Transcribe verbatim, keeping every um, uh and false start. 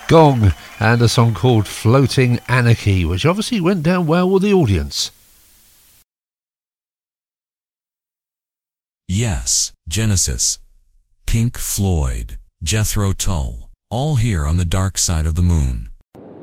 Gong and a song called Floating Anarchy, which obviously went down well with the audience. Yes, Genesis, Pink Floyd, Jethro Tull, all here on the dark side of the moon.